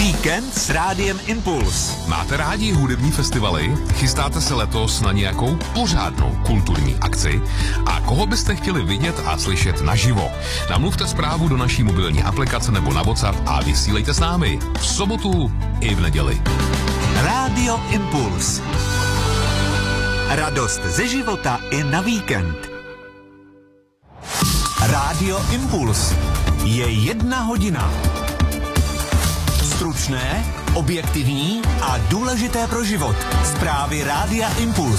Víkend s Rádiem Impuls. Máte rádi hudební festivaly? Chystáte se letos na nějakou pořádnou kulturní akci? A koho byste chtěli vidět a slyšet naživo? Namluvte zprávu do naší mobilní aplikace nebo na WhatsApp a vysílejte s námi v sobotu i v neděli. Rádio Impuls. Radost ze života i na víkend. Rádio Impuls. Je 1 hodina. Stručné, objektivní a důležité pro život. Zprávy Rádia Impuls.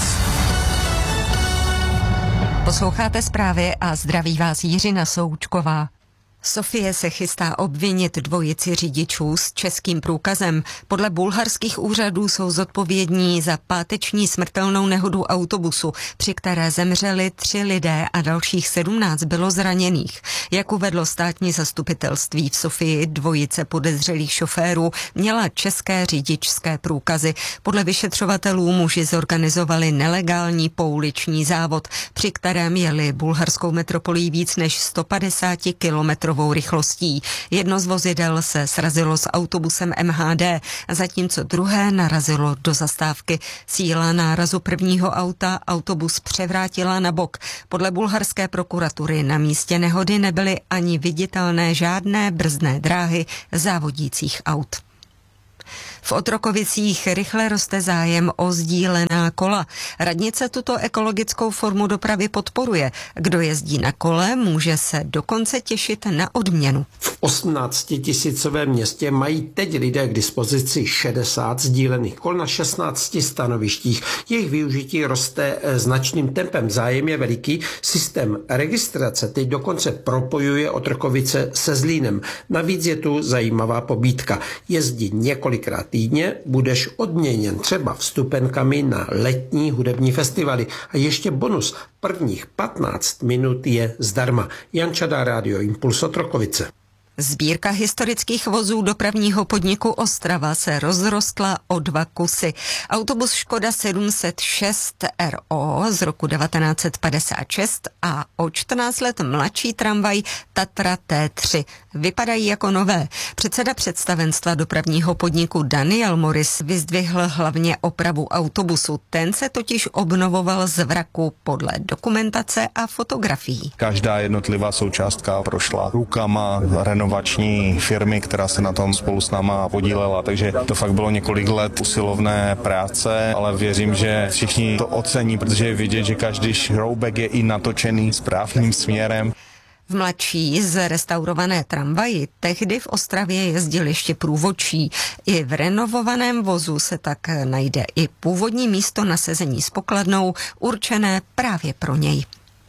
Posloucháte zprávy a zdraví vás Jiřina Součková. Sofie se chystá obvinit dvojici řidičů s českým průkazem. Podle bulharských úřadů jsou zodpovědní za páteční smrtelnou nehodu autobusu, při které zemřeli 3 lidé a dalších 17 bylo zraněných. Jak uvedlo státní zastupitelství v Sofii, dvojice podezřelých šoférů měla české řidičské průkazy. Podle vyšetřovatelů muži zorganizovali nelegální pouliční závod, při kterém jeli bulharskou metropolí víc než 150 kilometrů rychlostí. Jedno z vozidel se srazilo s autobusem MHD, zatímco druhé narazilo do zastávky. Síla nárazu prvního auta autobus převrátila na bok. Podle bulharské prokuratury na místě nehody nebyly ani viditelné žádné brzdné dráhy závodících aut. V Otrokovicích rychle roste zájem o sdílená kola. Radnice tuto ekologickou formu dopravy podporuje. Kdo jezdí na kole, může se dokonce těšit na odměnu. V 18-tisícovém městě mají teď lidé k dispozici 60 sdílených kol na 16 stanovištích. Jejich využití roste značným tempem. Zájem je veliký. Systém registrace teď dokonce propojuje Otrokovice se Zlínem. Navíc je tu zajímavá pobídka. Jezdí několikrát týdně, budeš odměněn třeba vstupenkami na letní hudební festivaly. A ještě bonus. Prvních 15 minut je zdarma. Jan Čada, Rádio Impuls, Otrokovice. Sbírka historických vozů dopravního podniku Ostrava se rozrostla o 2 kusy. Autobus Škoda 706 RO z roku 1956 a o 14 let mladší tramvaj Tatra T3 vypadají jako nové. Předseda představenstva dopravního podniku Daniel Morris vyzdvihl hlavně opravu autobusu. Ten se totiž obnovoval z vraku podle dokumentace a fotografií. Každá jednotlivá součástka prošla rukama renovační firmy, která se na tom spolu s náma podílela, takže to fakt bylo několik let usilovné práce, ale věřím, že všichni to ocení, protože je vidět, že každý šroubek je i natočený správným směrem. V mladší zrestaurované tramvaji tehdy v Ostravě jezdil ještě průvodčí. I v renovovaném vozu se tak najde i původní místo na sezení s pokladnou, určené právě pro něj.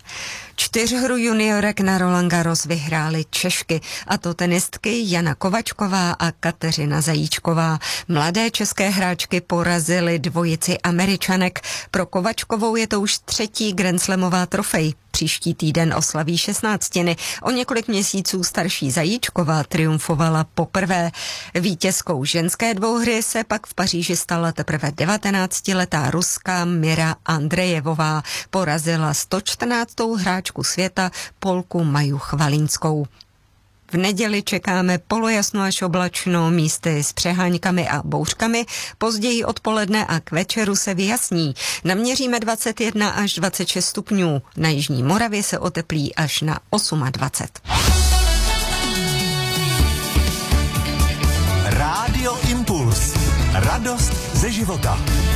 4hru juniorek na Roland Garros vyhrály Češky, a to tenistky Jana Kovačková a Kateřina Zajíčková. Mladé české hráčky porazily dvojici Američanek. Pro Kovačkovou je to už 3. grandslamová trofej. Příští týden oslaví 16. O několik měsíců starší Zajíčková triumfovala poprvé. Vítězkou ženské dvouhry se pak v Paříži stala teprve 19letá Ruska Mira Andrejevová. Porazila 114. hráčku světa Polku Maju Chvalínskou. V neděli čekáme polojasno až oblačno, místy s přeháňkami a bouřkami. Později odpoledne a k večeru se vyjasní. Naměříme 21 až 26 stupňů. Na jižní Moravě se oteplí až na 28. Rádio Impuls. Radost ze života.